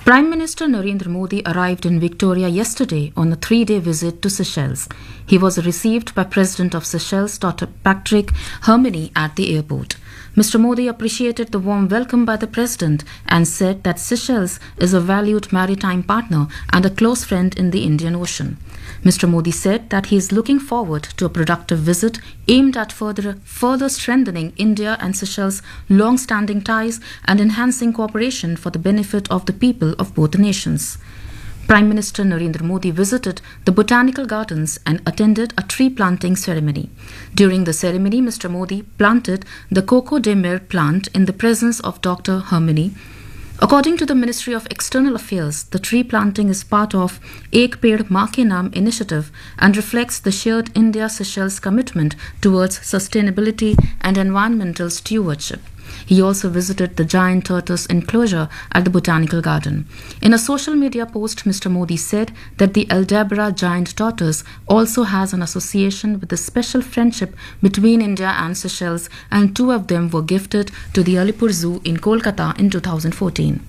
Prime Minister Narendra Modi arrived in Victoria yesterday on a 3-day visit to Seychelles. He was received by President of Seychelles, Dr. Patrick Herminy, at the airport. Mr. Modi appreciated the warm welcome by the President and said that Seychelles is a valued maritime partner and a close friend in the Indian Ocean. Mr. Modi said that he is looking forward to a productive visit aimed at further strengthening India and Seychelles' long-standing ties and enhancing cooperation for the benefit of the people of both nations. Prime Minister Narendra Modi visited the Botanical Gardens and attended a tree planting ceremony. During the ceremony, Mr. Modi planted the Coco de Mer plant in the presence of Dr. Herminy. According to the Ministry of External Affairs, the tree planting is part of Ek Ped Maa Ke Naam initiative and reflects the shared India-Seychelles commitment towards sustainability and environmental stewardship. He also visited the giant tortoise enclosure at the Botanical Garden. In a social media post, Mr. Modi said that the Aldabra giant tortoise also has an association with the special friendship between India and Seychelles, and two of them were gifted to the Alipur Zoo in Kolkata in 2014.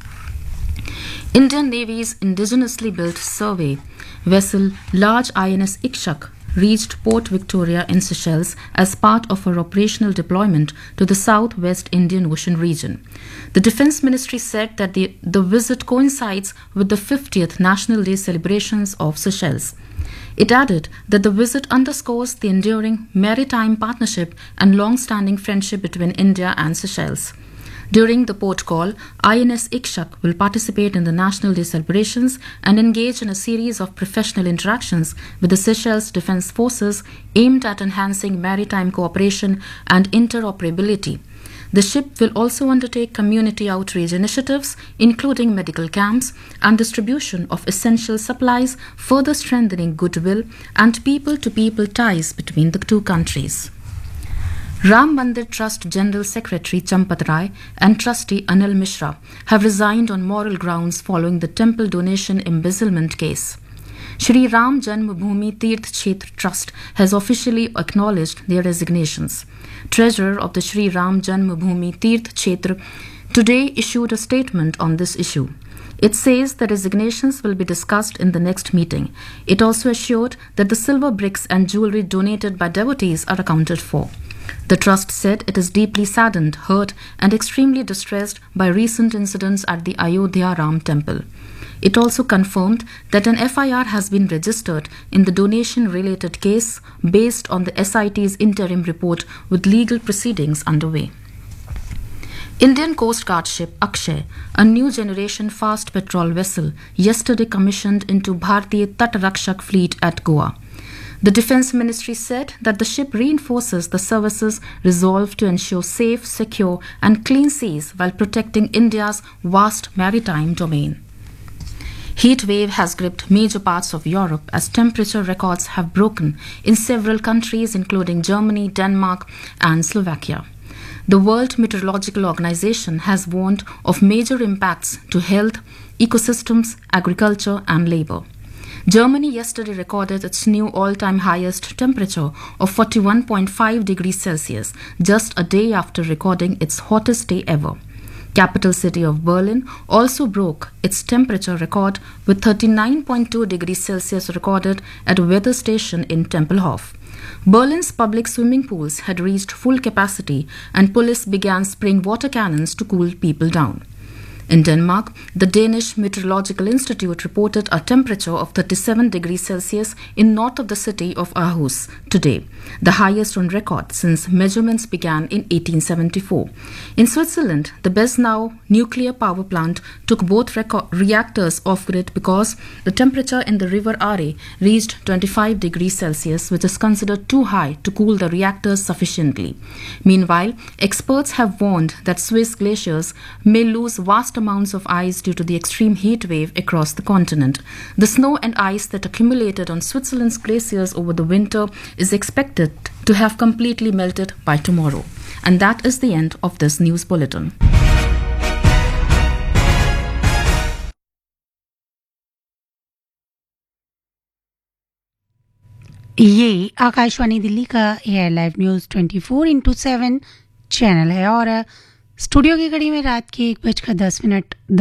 Indian Navy's indigenously built survey vessel large INS Ikshak reached Port Victoria in Seychelles as part of her operational deployment to the southwest Indian Ocean region. The Defence Ministry said that the visit coincides with the 50th National Day celebrations of Seychelles. It added that the visit underscores the enduring maritime partnership and long-standing friendship between India and Seychelles. During the port call, INS Ikshak will participate in the National Day celebrations and engage in a series of professional interactions with the Seychelles Defence Forces aimed at enhancing maritime cooperation and interoperability. The ship will also undertake community outreach initiatives, including medical camps and distribution of essential supplies, further strengthening goodwill and people-to-people ties between the two countries. Ram Mandir Trust General Secretary Champat Rai and Trustee Anil Mishra have resigned on moral grounds following the temple donation embezzlement case. Shri Ram Janmabhoomi Tirth Kshetra Trust has officially acknowledged their resignations. Treasurer of the Shri Ram Janmabhoomi Tirth Kshetra today issued a statement on this issue. It says the resignations will be discussed in the next meeting. It also assured that the silver bricks and jewellery donated by devotees are accounted for. The trust said it is deeply saddened, hurt, and extremely distressed by recent incidents at the Ayodhya Ram Temple. It also confirmed that an FIR has been registered in the donation-related case based on the SIT's interim report with legal proceedings underway. Indian Coast Guard ship Akshay, a new generation fast patrol vessel, yesterday commissioned into Bharatiya Tat Rakshak fleet at Goa. The Defence Ministry said that the ship reinforces the service's resolve to ensure safe, secure and clean seas while protecting India's vast maritime domain. Heat wave has gripped major parts of Europe as temperature records have broken in several countries including Germany, Denmark and Slovakia. The World Meteorological Organization has warned of major impacts to health, ecosystems, agriculture and labour. Germany yesterday recorded its new all-time highest temperature of 41.5 degrees Celsius, just a day after recording its hottest day ever. Capital city of Berlin also broke its temperature record with 39.2 degrees Celsius recorded at a weather station in Tempelhof. Berlin's public swimming pools had reached full capacity and police began spraying water cannons to cool people down. In Denmark, the Danish Meteorological Institute reported a temperature of 37 degrees Celsius in north of the city of Aarhus today, the highest on record since measurements began in 1874. In Switzerland, the Besnau nuclear power plant took both reactors off-grid because the temperature in the river Aare reached 25 degrees Celsius, which is considered too high to cool the reactors sufficiently. Meanwhile, experts have warned that Swiss glaciers may lose vast amounts of ice due to the extreme heat wave across the continent. The snow and ice that accumulated on Switzerland's glaciers over the winter is expected to have completely melted by tomorrow. And that is the end of this news bulletin. ये आकाशवाणी दिल्ली का air live news 24/7 channel है और studio की घड़ी में रात के 1:10